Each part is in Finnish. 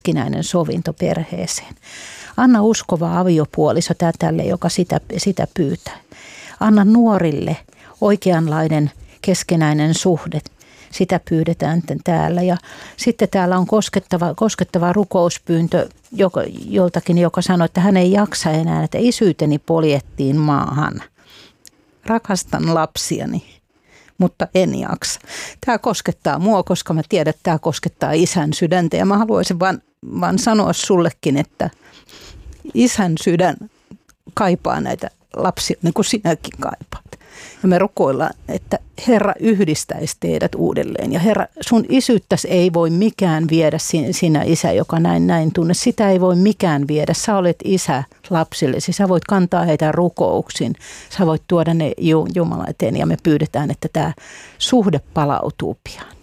keskinäinen sovinto perheeseen. Anna uskova aviopuoliso tälle, joka sitä pyytää. Anna nuorille oikeanlainen keskinäinen suhde. Sitä pyydetään täällä. Ja sitten täällä on koskettava rukouspyyntö joltakin, joka sanoi, että hän ei jaksa enää, että isyyteni poljettiin maahan. Rakastan lapsiani, mutta en jaksa. Tämä koskettaa mua, koska mä tiedän, että tämä koskettaa isän sydäntä. Ja mä haluaisin vaan sanoa sullekin, että isän sydän kaipaa näitä lapsia, niin kuin sinäkin kaipaat. Ja me rukoillaan, että Herra yhdistäisi teidät uudelleen. Ja Herra, sun isyyttäsi ei voi mikään viedä, sinä isä, joka näin tunne. Sitä ei voi mikään viedä. Sä olet isä lapsillesi. Sä voit kantaa heitä rukouksin. Sä voit tuoda ne Jumala eteen. Ja me pyydetään, että tämä suhde palautuu pian.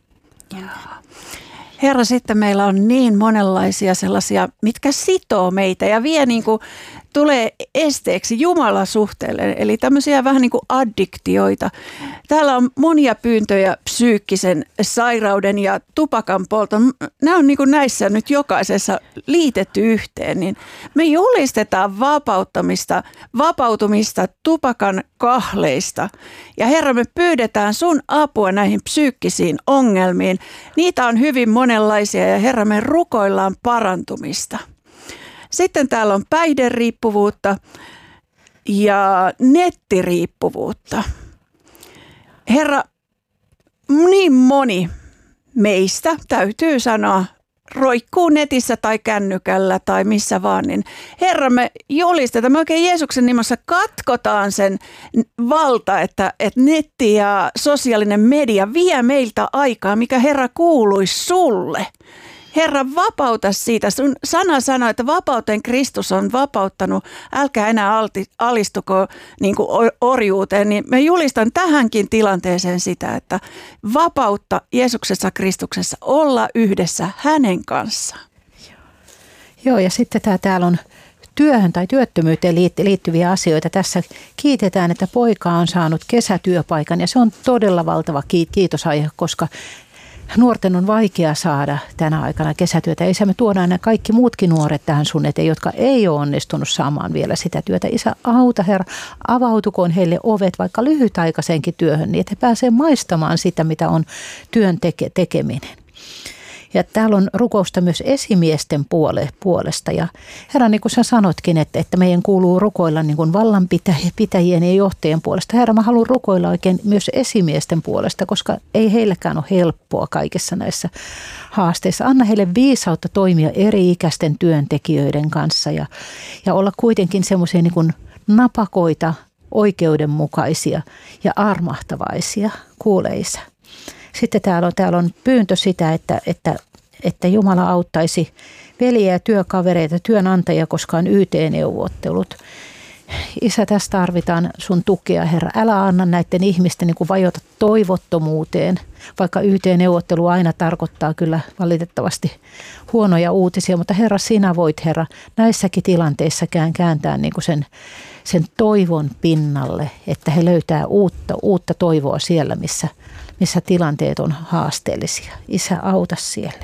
Herra, sitten meillä on niin monenlaisia sellaisia, mitkä sitoo meitä ja vie niin kuin tulee esteeksi Jumalasuhteelle, eli tämmöisiä vähän niin kuin addiktioita. Täällä on monia pyyntöjä psyykkisen sairauden ja tupakan polton. Nämä on niin kuin näissä nyt jokaisessa liitetty yhteen, niin me julistetaan vapautumista tupakan kahleista. Ja Herra, me pyydetään sun apua näihin psyykkisiin ongelmiin. Niitä on hyvin monenlaisia ja Herra, me rukoillaan parantumista. Sitten täällä on päihderiippuvuutta ja nettiriippuvuutta. Herra, niin moni meistä, täytyy sanoa, roikkuu netissä tai kännykällä tai missä vaan, niin Herra, me julistetaan, me oikein Jeesuksen nimessä katkotaan sen valta, että netti ja sosiaalinen media vie meiltä aikaa, mikä Herra kuuluisi sulle. Herra, vapauta siitä. Sun sana sanoo, että vapauteen Kristus on vapauttanut. Älkää enää alistuko niin kuin orjuuteen. Niin mä julistan tähänkin tilanteeseen sitä, että vapautta Jeesuksessa Kristuksessa olla yhdessä hänen kanssaan. Joo, ja sitten täällä on työhön tai työttömyyteen liittyviä asioita. Tässä kiitetään, että poika on saanut kesätyöpaikan ja se on todella valtava kiitosaihe, koska nuorten on vaikea saada tänä aikana kesätyötä. Isä, me tuodaan nämä kaikki muutkin nuoret tähän sun eteen, jotka ei ole onnistunut saamaan vielä sitä työtä. Isä, auta Herra, avautukoon heille ovet vaikka lyhytaikaisenkin työhön, niin että he pääsevät maistamaan sitä, mitä on työn tekeminen. Ja täällä on rukousta myös esimiesten puolesta. Ja Herra, niin kuin sä sanotkin, että meidän kuuluu rukoilla niin kuin vallanpitäjien ja johtajien puolesta. Herra, mä haluan rukoilla oikein myös esimiesten puolesta, koska ei heilläkään ole helppoa kaikissa näissä haasteissa. Anna heille viisautta toimia eri-ikäisten työntekijöiden kanssa ja olla kuitenkin semmoisia niin kuin napakoita, oikeudenmukaisia ja armahtavaisia. Kuule, Isä. Sitten täällä on pyyntö sitä, että Jumala auttaisi veljiä ja työkavereita, työnantajia, koska on YT-neuvottelut. Isä, tässä tarvitaan sun tukea, Herra. Älä anna näiden ihmisten niin kuin vajota toivottomuuteen, vaikka YT-neuvottelu aina tarkoittaa kyllä valitettavasti huonoja uutisia. Mutta Herra, sinä voit, Herra, näissäkin tilanteissa kääntää niin kuin sen toivon pinnalle, että he löytää uutta toivoa siellä, missä tilanteet on haasteellisia. Isä, auta siellä.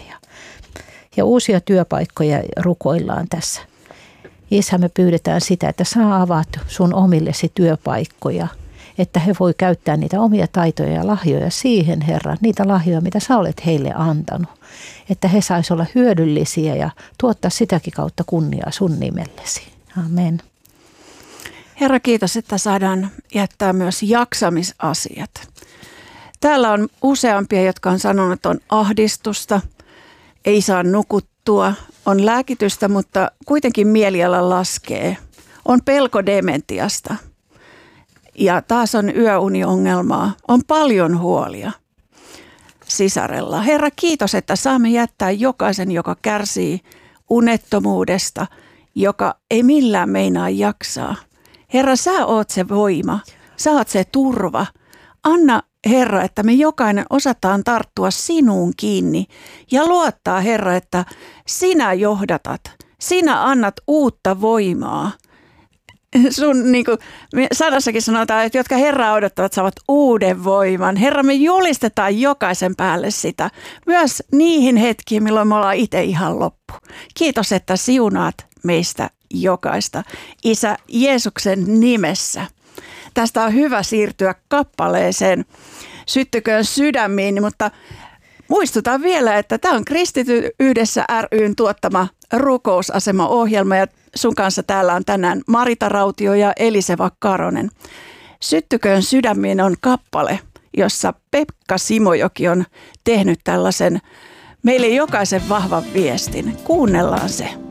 Ja uusia työpaikkoja rukoillaan tässä. Isä, me pyydetään sitä, että sä avaat sun omillesi työpaikkoja, että he voi käyttää niitä omia taitoja ja lahjoja siihen, Herra, niitä lahjoja, mitä sä olet heille antanut. Että he sais olla hyödyllisiä ja tuottaa sitäkin kautta kunniaa sun nimellesi. Amen. Herra, kiitos, että saadaan jättää myös jaksamisasiat. Täällä on useampia, jotka on sanonut, että on ahdistusta, ei saa nukuttua, on lääkitystä, mutta kuitenkin mieliala laskee. On pelko dementiasta ja taas on yöuniongelmaa. On paljon huolia sisarella. Herra, kiitos, että saamme jättää jokaisen, joka kärsii unettomuudesta, joka ei millään meinaa jaksaa. Herra, sä oot se voima, sä oot se turva. Anna, Herra, että me jokainen osataan tarttua sinuun kiinni ja luottaa, Herra, että sinä johdatat, sinä annat uutta voimaa. sun niin kuin sanassakin sanotaan, että jotka Herraa odottavat saavat uuden voiman. Herra, me julistetaan jokaisen päälle sitä. Myös niihin hetkiin, milloin me ollaan itse ihan loppu. Kiitos, että siunaat meistä jokaista. Isä, Jeesuksen nimessä. Tästä on hyvä siirtyä kappaleeseen Syttyköön sydämiin, mutta muistutan vielä, että tämä on Kristity Yhdessä ry:n tuottama rukousasema-ohjelma ja sun kanssa täällä on tänään Marita Rautio ja Eliseva Karonen. Syttyköön sydämiin on kappale, jossa Pekka Simojoki on tehnyt tällaisen meille jokaisen vahvan viestin. Kuunnellaan se.